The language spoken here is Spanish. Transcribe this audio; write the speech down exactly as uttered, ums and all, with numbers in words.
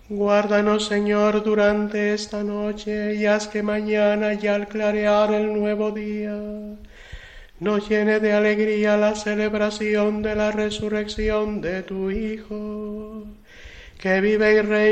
Guárdanos, Señor, durante esta noche, y haz que mañana, y al clarear el nuevo día, nos llene de alegría la celebración de la resurrección de tu Hijo, que vive y reina